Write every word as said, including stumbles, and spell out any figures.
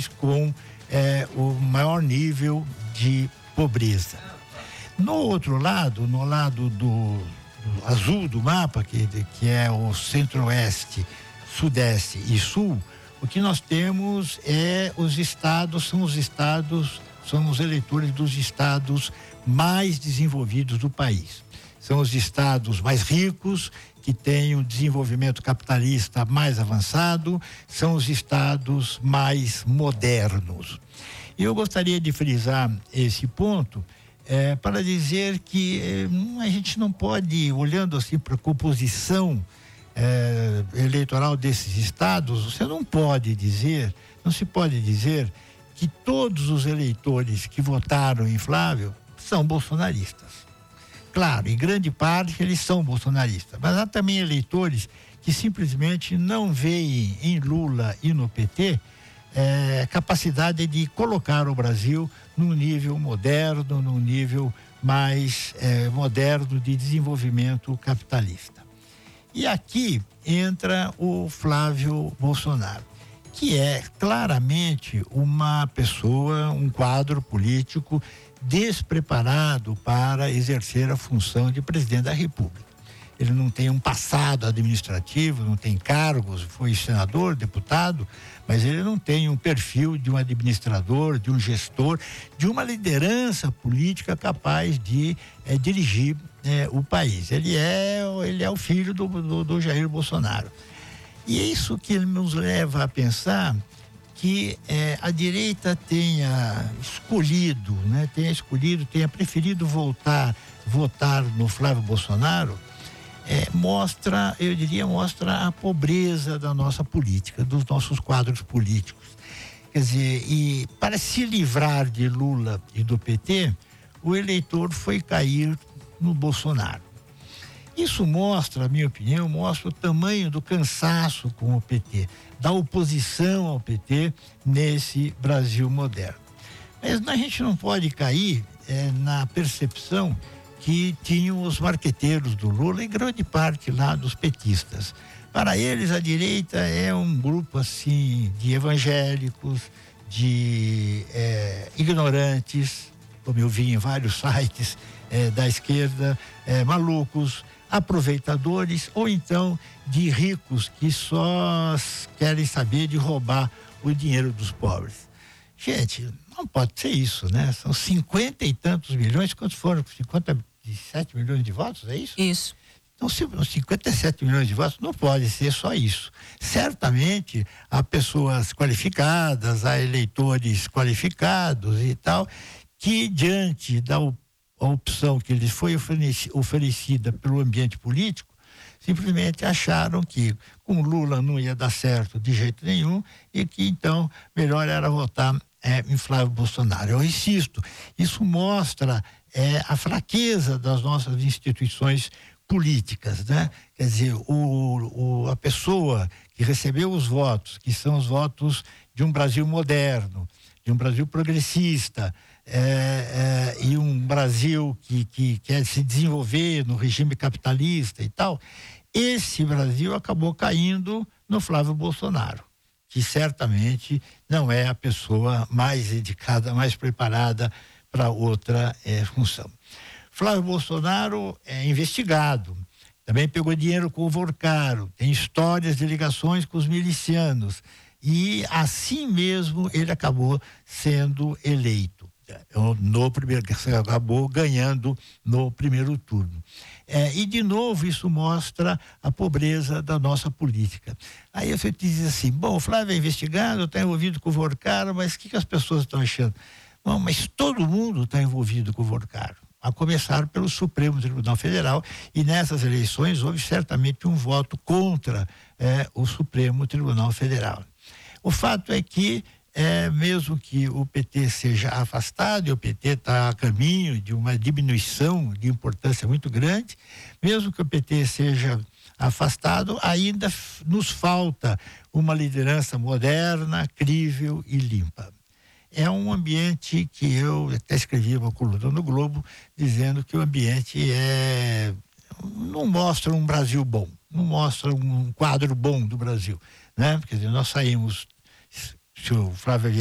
eleitores com é, o maior nível de pobreza. No outro lado, no lado do, do azul do mapa, que, que é o centro-oeste, sudeste e sul, o que nós temos é os estados, são os estados, são os eleitores dos estados mais desenvolvidos do país. São os estados mais ricos, que têm um desenvolvimento capitalista mais avançado, são os estados mais modernos. E eu gostaria de frisar esse ponto é, para dizer que é, a gente não pode, olhando assim para a composição é, eleitoral desses estados, você não pode dizer, não se pode dizer que todos os eleitores que votaram em Flávio são bolsonaristas. Claro, em grande parte eles são bolsonaristas, mas há também eleitores que simplesmente não veem em Lula e no P T é, capacidade de colocar o Brasil num nível moderno, num nível mais é, moderno de desenvolvimento capitalista. E aqui entra o Flávio Bolsonaro, que é claramente uma pessoa, um quadro político despreparado para exercer a função de presidente da República. Ele não tem um passado administrativo, não tem cargos, foi senador, deputado, mas ele não tem um perfil de um administrador, de um gestor, de uma liderança política capaz de é, dirigir é, o país. Ele é, ele é o filho do, do, do Jair Bolsonaro. E é isso que nos leva a pensar que eh, a direita tenha escolhido, né, tenha escolhido, tenha preferido voltar, votar no Flávio Bolsonaro, eh, mostra, eu diria, mostra a pobreza da nossa política, dos nossos quadros políticos. Quer dizer, e para se livrar de Lula e do P T, o eleitor foi cair no Bolsonaro. Isso mostra, a minha opinião, mostra o tamanho do cansaço com o P T, da oposição ao P T nesse Brasil moderno. Mas a gente não pode cair é, na percepção que tinham os marqueteiros do Lula e grande parte lá dos petistas. Para eles, a direita é um grupo assim de evangélicos, de é, ignorantes, como eu vi em vários sites é, da esquerda, é, malucos, aproveitadores ou então de ricos que só querem saber de roubar o dinheiro dos pobres. Gente, não pode ser isso, né? São cinquenta e tantos milhões, quantos foram? cinquenta e sete milhões de votos, é isso? Isso. Então, cinquenta e sete milhões de votos não pode ser só isso. Certamente há pessoas qualificadas, há eleitores qualificados e tal, que diante da a opção que lhes foi oferecida pelo ambiente político, simplesmente acharam que com Lula não ia dar certo de jeito nenhum e que então melhor era votar é, em Flávio Bolsonaro. Eu insisto, isso mostra é, a fraqueza das nossas instituições políticas, né? Quer dizer, o, o, a pessoa que recebeu os votos, que são os votos de um Brasil moderno, de um Brasil progressista, É, é, e um Brasil que, que quer se desenvolver no regime capitalista e tal, esse Brasil acabou caindo no Flávio Bolsonaro, que certamente não é a pessoa mais indicada, mais preparada para outra é, função. Flávio Bolsonaro é investigado, também pegou dinheiro com o Vorcaro, tem histórias de ligações com os milicianos e assim mesmo ele acabou sendo eleito. No primeiro, acabou ganhando no primeiro turno. É, e de novo isso mostra a pobreza da nossa política. Aí você diz assim, bom, o Flávio é investigado, está envolvido com o Vorcaro, mas o que, que as pessoas estão achando? Bom, mas todo mundo está envolvido com o Vorcaro, a começar pelo Supremo Tribunal Federal, e nessas eleições houve certamente um voto contra é, o Supremo Tribunal Federal. O fato é que É, mesmo que o P T seja afastado, e o P T está a caminho de uma diminuição de importância muito grande, mesmo que o P T seja afastado, ainda nos falta uma liderança moderna, crível e limpa. É um ambiente que eu até escrevi uma coluna no Globo, dizendo que o ambiente é, não mostra um Brasil bom, não mostra um quadro bom do Brasil, né? Quer dizer, nós saímos, se o Flávio